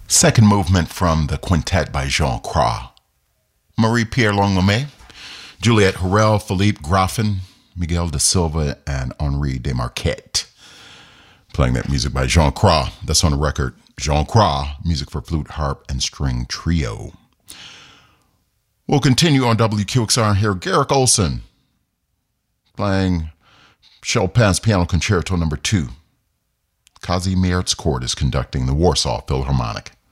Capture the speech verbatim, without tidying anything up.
Second movement from the quintet by Jean Cras. Marie-Pierre Longomé, Juliette Harel, Philippe Graffin, Miguel da Silva, and Henri Desmarquet. Playing that music by Jean Cras. That's on the record. Jean Cras, music for flute, harp, and string trio. We'll continue on W Q X R and hear Garrick Olson playing Chopin's Piano Concerto number two. Kazimierz Court is conducting the Warsaw Philharmonic.